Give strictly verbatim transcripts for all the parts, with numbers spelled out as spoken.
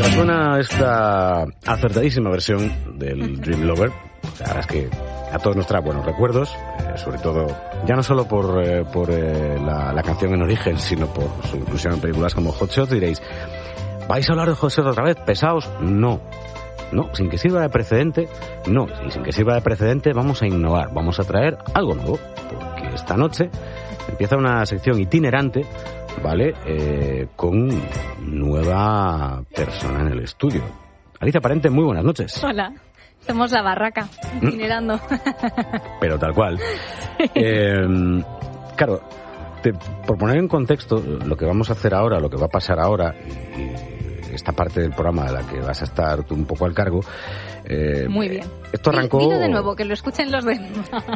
Suena esta acertadísima versión del Dream Lover. La verdad es que a todos nos trae buenos recuerdos, eh, sobre todo, ya no solo por, eh, por eh, la, la canción en origen, sino por su inclusión en películas como Hot Shots. Diréis, ¿vais a hablar de Hot Shots otra vez? ¿Pesados? No. No, sin que sirva de precedente, no. Y sin que sirva de precedente vamos a innovar, vamos a traer algo nuevo, porque esta noche empieza una sección itinerante, ¿vale? Eh, con nueva persona en el estudio. Alicia Parente, muy buenas noches. Hola, somos la barraca, itinerando. ¿Mm? Pero tal cual. Eh, claro, te, por poner en contexto lo que vamos a hacer ahora, lo que va a pasar ahora, y, y esta parte del programa de la que vas a estar tú un poco al cargo. Eh, Muy bien. Esto arrancó... Dilo de nuevo, que lo escuchen los demás.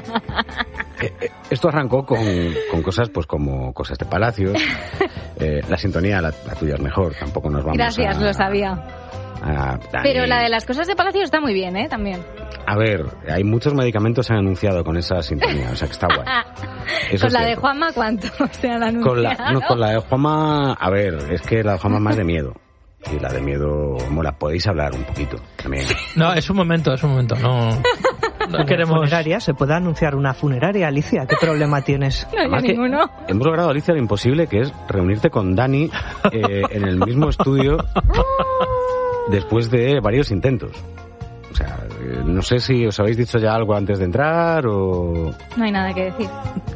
Esto arrancó con, con cosas pues como cosas de Palacios. eh, la sintonía, la, la tuya es mejor, tampoco nos vamos Gracias, a... lo sabía. A, a, Pero la de las cosas de Palacios está muy bien, ¿eh? También. A ver, hay muchos medicamentos que han anunciado con esa sintonía, o sea que está guay. Eso ¿Con la cierto. de Juanma cuánto se han anunciado? Con la, no, con la de Juanma, a ver, es que la de Juanma más de miedo. Y la de miedo, mola, podéis hablar un poquito también. No, es un momento, es un momento, no, no queremos... ¿Funeraria? ¿Se puede anunciar una funeraria, Alicia? ¿Qué problema tienes? No, yo ninguno. Hemos logrado, Alicia, lo imposible, que es reunirte con Dani eh, en el mismo estudio después de varios intentos. O sea, eh, no sé si os habéis dicho ya algo antes de entrar o... No hay nada que decir.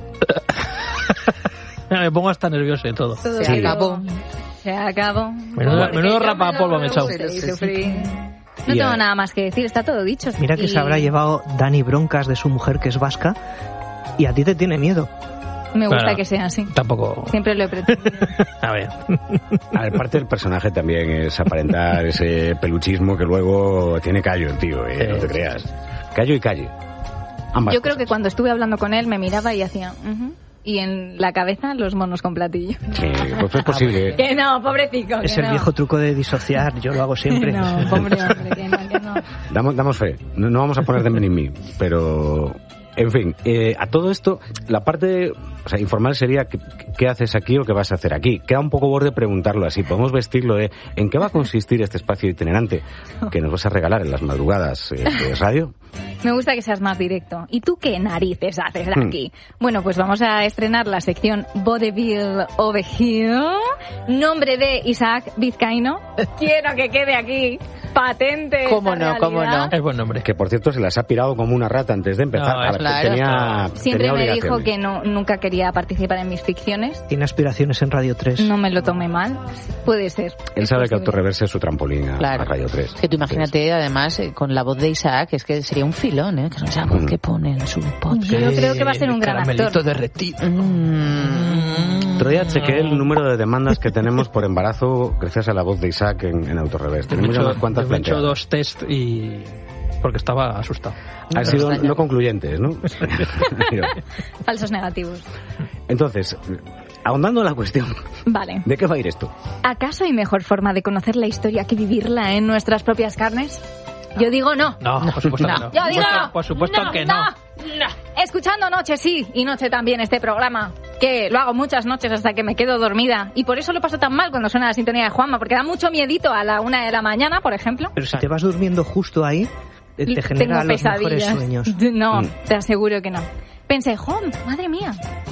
Me pongo hasta nervioso y todo. Todo Se bien. acabó. Se acabó. Menudo, menudo rapapolvo me he echado. No Ya. tengo nada más que decir, está todo dicho. Mira que Y se habrá llevado Dani broncas de su mujer, que es vasca, y a ti te tiene miedo. Me gusta Bueno, que sea así. Tampoco... Siempre lo he pretendido. A ver. A ver, parte del personaje también es aparentar ese peluchismo que luego tiene callo el tío, eh, no te creas. Callo y calle. Ambas Yo creo cosas. que cuando estuve hablando con él me miraba y hacía... "Ujú", y en la cabeza los monos con platillo. Sí, pues es posible. Que no, pobrecito. Es que el no. viejo truco de disociar, yo lo hago siempre. No, pobre hombre, que no, que no. Damos, damos fe. No, no vamos a poner de mí en mí, pero... En fin, eh, a todo esto, la parte, o sea, informal sería ¿qué, qué haces aquí o qué vas a hacer aquí? Queda un poco borde preguntarlo así. Podemos vestirlo de ¿en qué va a consistir este espacio itinerante que nos vas a regalar en las madrugadas eh, de radio? Me gusta que seas más directo. ¿Y tú qué narices haces aquí? Hmm. Bueno, pues vamos a estrenar la sección Vaudeville Over Here. Nombre de Isaac Vizcaíno. Quiero que quede aquí patente. ¿Cómo esta no, cómo realidad. no? Es buen nombre. Que por cierto se las ha pirado como una rata antes de empezar. No, A ver, claro, tenía, Siempre tenía me dijo obligaciones. que no, nunca quería participar en mis ficciones. Tiene aspiraciones en Radio tres. No me lo tomé mal. Puede ser. Él Es sabe que posible. Autorreverse es su trampolín a, Claro. a Radio tres. Que tú imagínate, además, eh, con la voz de Isaac, es que sería un filón, ¿eh? Que no es la voz que pone en su podcast. Yo creo que va a ser un gran Caramelito actor. derretido. Mm. Otro día chequeé el número de demandas que tenemos por embarazo gracias a la voz de Isaac en, en Autorreverse. He Tenemos ya hecho, unas cuantas he hecho planteadas. dos test y... porque estaba asustado. Han sido no concluyentes, ¿no? Falsos negativos. Entonces, ahondando en la cuestión, Vale. ¿de qué va a ir esto? ¿Acaso hay mejor forma de conocer la historia que vivirla en nuestras propias carnes? Yo digo no. No, por supuesto No. que no. Yo digo Por no. supuesto- Por supuesto no, que no. no. Escuchando noche sí y noche también este programa, que lo hago muchas noches hasta que me quedo dormida. Y por eso lo paso tan mal cuando suena la sintonía de Juanma, porque da mucho miedito a la una de la mañana, por ejemplo. Pero si te vas durmiendo justo ahí, eh, te genera Tengo los mejores pesadillas. sueños. No, Mm. te aseguro que no. Pensé, ¡jom! Madre mía,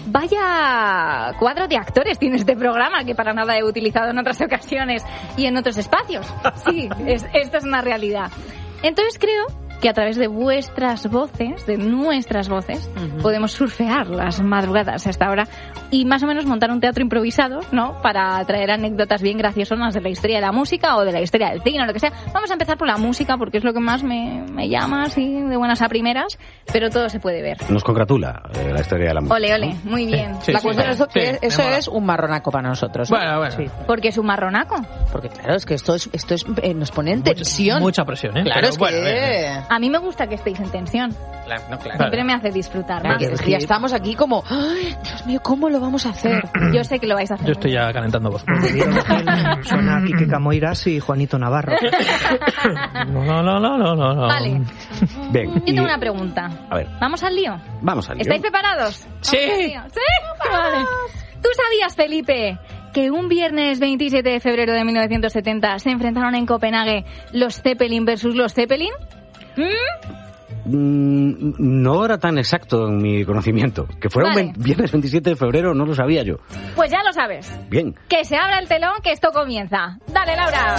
vaya cuadro de actores tiene este programa que para nada he utilizado en otras ocasiones y en otros espacios. Sí, es, esto es una realidad. Entonces creo que a través de vuestras voces, de nuestras voces, Ujú. podemos surfear las madrugadas hasta ahora y más o menos montar un teatro improvisado, ¿no? Para traer anécdotas bien graciosonas de la historia de la música o de la historia del cine o lo que sea. Vamos a empezar por la música porque es lo que más me, me llama así de buenas a primeras, pero todo se puede ver. Nos congratula eh, la historia de la música. Ole, ole, muy bien. Sí, La sí, cuestión sí. es eso, que Sí, eso me mola. es un marronaco para nosotros, ¿no? Bueno, bueno. Sí. Porque es un marronaco. Porque claro, es que esto es, esto es eh, nos pone en Mucha- tensión. Mucha presión, ¿eh? Claro, Pero es bueno, que... bien, A mí me gusta que estéis en tensión. Claro, no, claro. Siempre me hace disfrutar Claro, más. que es que ya estamos aquí como, ¡ay, Dios mío, cómo lo vamos a hacer! Yo sé que lo vais a hacer. Yo estoy ya calentando voz. Suena Quique Camoiras y Juanito Navarro. No, no, no, no, no, no, no. Vale. Bien, Yo y- tengo una pregunta. A ver, ¿Vamos al lío? vamos al lío. ¿Estáis preparados? Sí. Vamos al lío. ¿Sí? Vale. ¿Tú sabías, Felipe, que un viernes veintisiete de febrero de mil novecientos setenta se enfrentaron en Copenhague los Zeppelin versus los Zeppelin? ¿Mm? Mm, no era tan exacto en mi conocimiento. Que fuera Vale. un ve- viernes veintisiete de febrero no lo sabía yo. Pues ya lo sabes. Bien. Que se abra el telón, que esto comienza. Dale, Laura.